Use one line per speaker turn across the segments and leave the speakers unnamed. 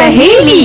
सहेली।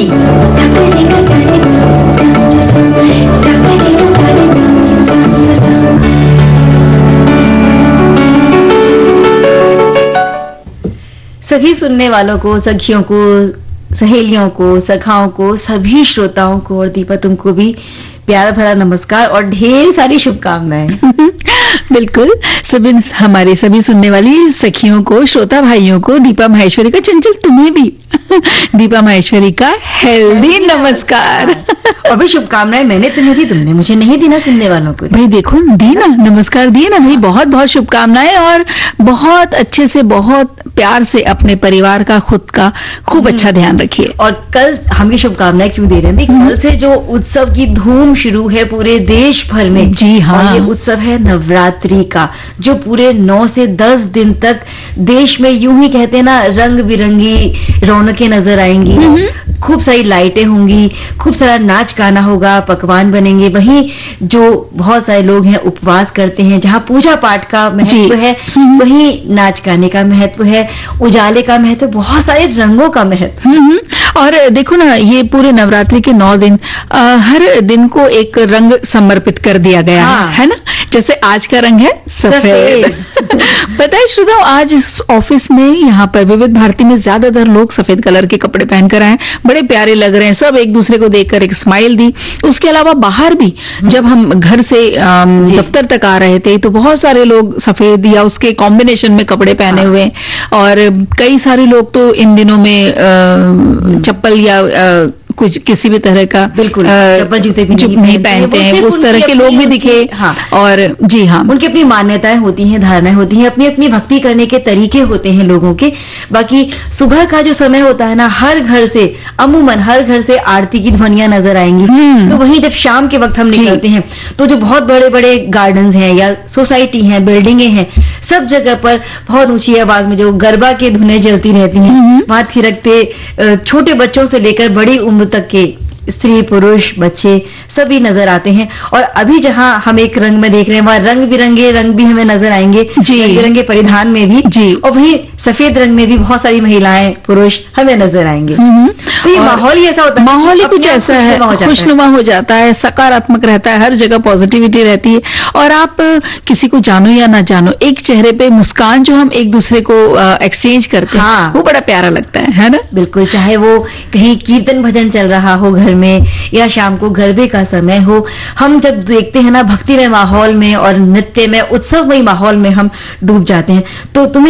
सभी सुनने वालों को, सखियों को, सहेलियों को, सखाओं को, सभी श्रोताओं को और दीपा तुमको भी प्यारा भरा नमस्कार और ढेर सारी शुभकामनाएं।
बिल्कुल, हमारे सभी सुनने वाली सखियों को, श्रोता भाइयों को, दीपा माहेश्वरी का, चंचल तुम्हें भी दीपा माहेश्वरी का हेल्दी नमस्कार
और भी शुभकामनाएं। मैंने तुम्हें दी, तुमने मुझे नहीं दी ना सुनने वालों को।
भाई देखो, दी ना, नमस्कार दिए ना भाई। बहुत बहुत शुभकामनाएं और बहुत अच्छे से, बहुत प्यार से अपने परिवार का, खुद का खूब अच्छा ध्यान रखिए।
और कल हम ये शुभकामनाएं क्यों दे रहे हैं? कल से जो उत्सव की धूम शुरू है पूरे देश भर में।
जी हाँ,
और ये उत्सव है नवरात्रि का, जो पूरे 9 से 10 दिन तक देश में यूं ही कहते हैं ना, रंग बिरंगी रौनकें नजर आएंगी, खूब सारी लाइटें होंगी, खूब सारा नाच गाना होगा, पकवान बनेंगे। वहीं जो बहुत सारे लोग हैं उपवास करते हैं, जहां पूजा पाठ का महत्व है, वहीं नाच गाने का महत्व है, उजाले का महत्व, बहुत सारे रंगों का महत्व।
और देखो ना, ये पूरे नवरात्रि के 9 दिन हर दिन को एक रंग समर्पित कर दिया गया है ना। जैसे आज का रंग है सफेद। पता है श्रोताओ, आज इस ऑफिस में, यहाँ पर विविध भारती में ज्यादातर लोग सफेद कलर के कपड़े पहनकर आए, बड़े प्यारे लग रहे हैं। सब एक दूसरे को देखकर एक स्माइल दी। उसके अलावा बाहर भी जब हम घर से दफ्तर तक आ रहे थे तो बहुत सारे लोग सफेद या उसके कॉम्बिनेशन में कपड़े पहने हुए, और कई सारे लोग तो इन दिनों में चप्पल या कुछ किसी भी तरह का
बिल्कुल चप्पल जूते भी
नहीं पहनते हैं, उस तरह के लोग भी दिखे। और जी हाँ,
उनकी अपनी मान्यताएं होती हैं, धारणाएं होती हैं, अपनी अपनी भक्ति करने के तरीके होते हैं लोगों के। बाकी सुबह का जो समय होता है ना, हर घर से, अमूमन हर घर से आरती की ध्वनियां नजर आएंगी। तो वहीं जब शाम के वक्त हम निकलते हैं तो जो बहुत बड़े बड़े गार्डन्स हैं या सोसाइटी हैं, बिल्डिंगे हैं, सब जगह पर बहुत ऊंची आवाज में जो गरबा के धुनें जलती रहती हैं। वहां थिरकते छोटे बच्चों से लेकर बड़ी उम्र तक के स्त्री, पुरुष, बच्चे सभी नजर आते हैं। और अभी जहां हम एक रंग में देख रहे हैं, वहां रंग बिरंगे रंग भी हमें नजर आएंगे, रंग बिरंगे परिधान में भी जी, और वहीं सफेद रंग में भी बहुत सारी महिलाएं, पुरुष हमें नजर आएंगे। तो ये माहौल ही ऐसा होता है,
माहौल ही कुछ ऐसा है, खुशनुमा हो जाता है, सकारात्मक रहता है, हर जगह पॉजिटिविटी रहती है। और आप किसी को जानो या ना जानो, एक चेहरे पे मुस्कान जो हम एक दूसरे को एक्सचेंज करते हैं, वो बड़ा प्यारा लगता है ना।
बिल्कुल, चाहे वो कहीं कीर्तन भजन चल रहा हो घर में या शाम को गरबे का समय हो, हम जब देखते हैं ना भक्तिमय माहौल में और नृत्य में, उत्सवमय माहौल में हम डूब जाते हैं। तो तुम्हें